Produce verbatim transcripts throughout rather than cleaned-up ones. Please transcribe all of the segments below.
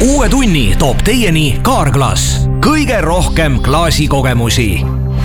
uue tunni toob teieni Carglass. Kõige rohkem klaasikogemusi.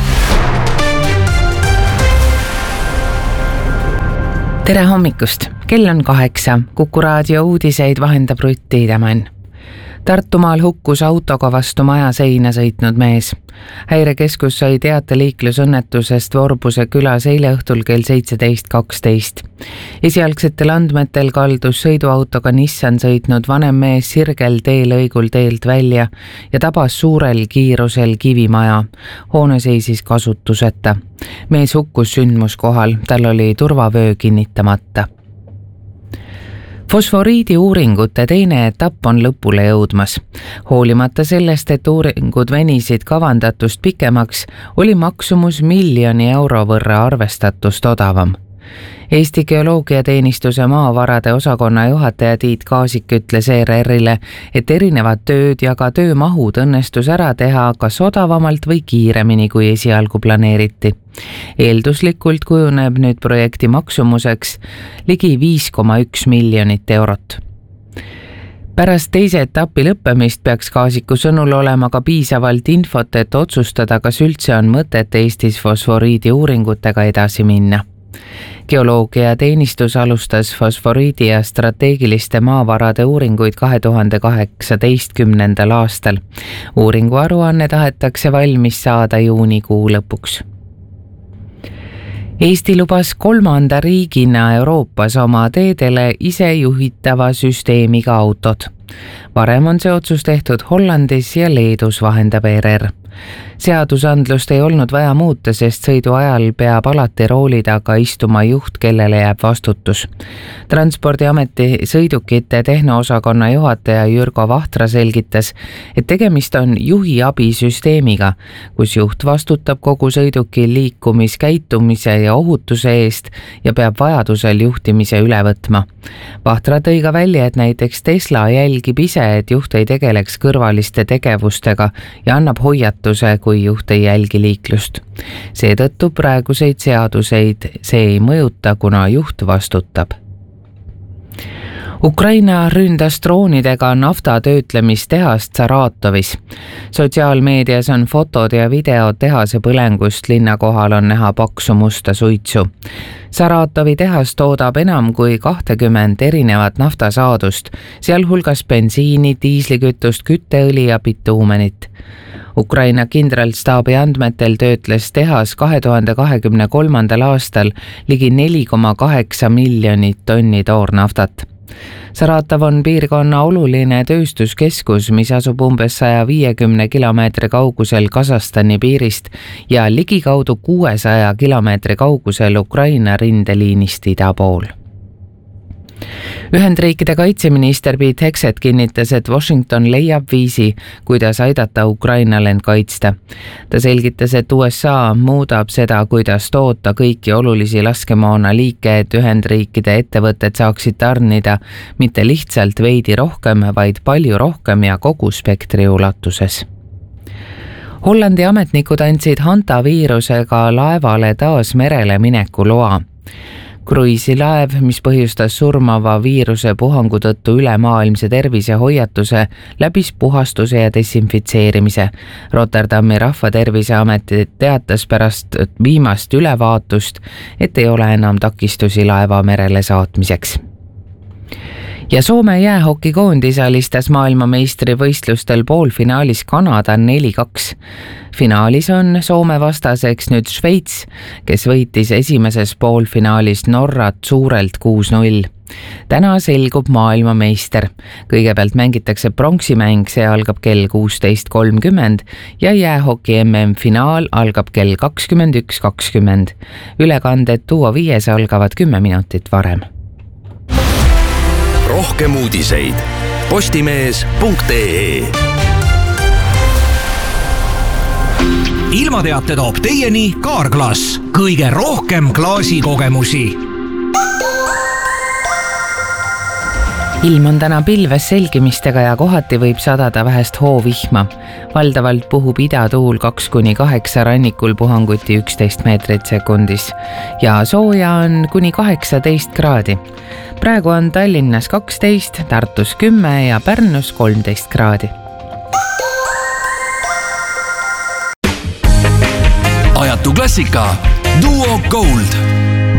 Tere hommikust! Kell on kaheksa. Kuku raadio uudiseid vahendab Rutt Tiidemann. Tartumaal hukkus autoga vastu maja seina sõitnud mees. Häirekeskus sai teate liiklusõnnetusest Vorbuse külas eile õhtul kell seitseteist kaksteist. Esialgsetel andmetel kaldus sõiduautoga Nissan sõitnud vanem mees sirgel teelõigul teelt välja ja tabas suurel kiirusel kivimaja. Hoone seisis kasutuseta. Mees hukkus sündmuskohal, tal oli turvavöö kinnitamata. Fosforiidi uuringute teine etapp on lõpule jõudmas. Hoolimata sellest, et uuringud venisid kavandatust pikemaks, oli maksumus miljoni euro võrra arvestatust odavam. Eesti Geoloogiateenistuse maavarade osakonna juhataja Tiit Kaasik ütles E R R-ile, et erinevad tööd ja ka töömahud õnnestus ära teha kas odavamalt või kiiremini kui esialgu planeeriti. Eelduslikult kujuneb nüüd projekti maksumuseks ligi viis koma üks miljonit eurot. Pärast teise etapi lõppemist peaks Kaasiku sõnul olema ka piisavalt infot, et otsustada, kas üldse on mõtet Eestis fosforiidi uuringutega edasi minna. Geoloogiateenistus alustas fosforiidi ja strateegiliste maavarade uuringuid kahe tuhande kaheksateistkümnendal aastal. Uuringu aruanne tahetakse valmis saada juunikuu lõpuks. Eesti lubas kolmanda riigina Euroopas oma teedele ise juhitava süsteemiga autod. Varem on see otsus tehtud Hollandis ja Leedus, vahendab E R R. Seadusandlust ei olnud vaja muuta, sest sõidu ajal peab alati rooli taga istuma juht, kellele jääb vastutus. Transpordiameti sõidukite tehnoosakonna juhataja Jürgo Vahtra selgitas, et tegemist on juhi abisüsteemiga, kus juht vastutab kogu sõiduki liikumiskäitumise ja ohutuse eest ja peab vajadusel juhtimise üle võtma. Vahtra tõi ka välja, et näiteks Tesla jälgib ise, et juht ei tegeleks kõrvaliste tegevustega ja annab hoiatuse, kui juht ei jälgi liiklust. Seetõttu praeguseid seaduseid see ei mõjuta, kuna juht vastutab. Ukraina ründas droonidega nafta töötlemistehast Saratovis. Sotsiaalmeedias on fotod ja video tehase põlengust, linna kohal on näha paksu musta suitsu. Saratovi tehas toodab enam kui kakskümmend erinevat naftasaadust, sealhulgas bensiini, diislikütust, kütteõli ja bituumenit. Ukraina kindralstaabi andmetel töötles tehas kahe tuhande kahekümne kolmandal aastal ligi neli koma kaheksa miljonit tonni toornaftat. Saratov on piirkonna oluline tööstuskeskus, mis asub umbes saja viiekümne kilomeetri kaugusel Kasahstani piirist ja ligikaudu kuuesaja kilomeetri kaugusel Ukraina rindeliinist ida pool. Ühendriikide kaitseminister Pete Hegseth kinnitas, et Washington leiab viisi, kuidas aidata Ukrainal end kaitsta. Ta selgitas, et U S A muudab seda, kuidas toota kõiki olulisi laskemoona liike, et Ühendriikide ettevõtted saaksid tarnida mitte lihtsalt veidi rohkem, vaid palju rohkem ja kogu spektri ulatuses. Hollandi ametnikud andsid hantaviirusega laevale taas merele mineku loa. Kruiisilaev, mis põhjustas surmava viiruse puhangu tõttu ülemaailmse tervisehoiatuse, läbis puhastuse ja desinfitseerimise. Rotterdami rahvaterviseamet teatas pärast viimast ülevaatust, et ei ole enam takistusi laeva merele saatmiseks. Ja Soome jäähokikoondis alistas maailmameistri võistlustel poolfinaalis Kanada neli kaks. Finaalis on Soome vastaseks nüüd Šveits, kes võitis esimeses poolfinaalis Norrat suurelt kuus null. Täna selgub maailmameister. Kõigepealt mängitakse pronksimäng, see algab kell kuusteist kolmkümmend ja jäähoki M M-finaal algab kell kakskümmend üks kakskümmend. Ülekanded tuua viies algavad kümme minutit varem. Rohkem uudiseid postimees punkt ee. Ilmateate toob teieni Carglass. Kõige rohkem klaasikogemusi. ilm on täna pilves selgimistega ja kohati võib sadada vähest hoovihma. Valdavalt puhub idatuul kaks kuni kaheksa, rannikul puhanguti üksteist meetrit sekundis ja sooja on kuni kaheksateist kraadi. Praegu on Tallinnas kaksteist, Tartus kümme ja Pärnus kolmteist kraadi. Ajatu klassika Duo Gold.